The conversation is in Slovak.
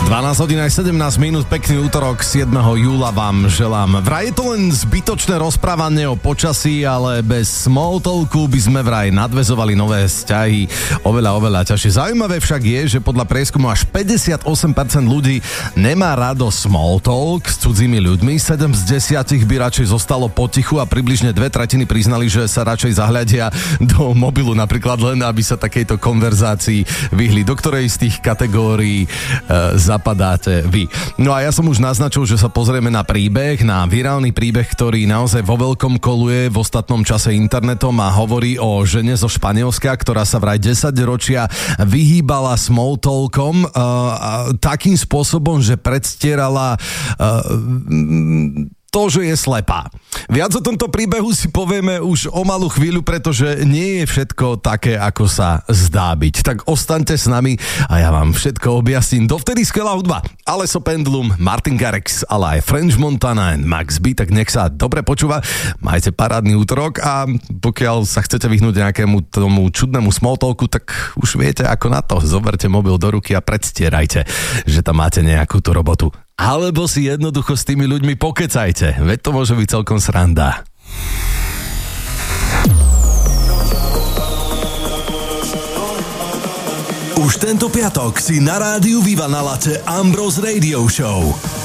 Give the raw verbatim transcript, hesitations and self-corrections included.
dvanásť hodín aj sedemnásť minút, pekný útorok siedmeho júla vám želám. Vraj je to len zbytočné rozprávanie o počasí, ale bez small talku by sme vraj nadväzovali nové vzťahy oveľa, oveľa ťažšie. Zaujímavé však je, že podľa prieskumu až päťdesiatosem percent ľudí nemá rado small talk s cudzími ľuďmi, sedem z desiatich by radšej zostalo potichu a približne dve tretiny priznali, že sa radšej zahľadia do mobilu, napríklad len, aby sa takejto konverzácii vyhli. Do ktorej z tých kategórií e, zapadáte vy? No a ja som už naznačil, že sa pozrieme na príbeh, na virálny príbeh, ktorý naozaj vo veľkom koluje v ostatnom čase internetom a hovorí o žene zo Španielska, ktorá sa vraj desaťročia vyhýbala small talkom e, takým spôsobom, že predstierala e, to, že je slepá. Viac o tomto príbehu si povieme už o malú chvíľu, pretože nie je všetko také, ako sa zdá byť. Tak ostaňte s nami a ja vám všetko objasním. Dovtedy skvelá hudba. Alesso Pendulum, Martin Garrix, ale aj French Montana and Max B, tak nech sa dobre počúva. Majte parádny útorok a pokiaľ sa chcete vyhnúť nejakému tomu čudnému small talku, tak už viete ako na to. Zoberte mobil do ruky a predstierajte, že tam máte nejakú tú robotu. Alebo si jednoducho s tými ľuďmi pokecajte. Veď to môže byť celkom sranda. Už tento piatok si na rádiu Viva na Lace Ambrose Radio Show.